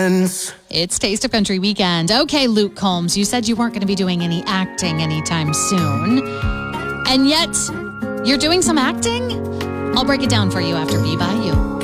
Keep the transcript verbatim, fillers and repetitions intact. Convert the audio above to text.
friends. It's Taste of Country Weekend. Okay, Luke Combs, you said you weren't going to be doing any acting anytime soon. And yet, you're doing some acting? I'll break it down for you after Be By You.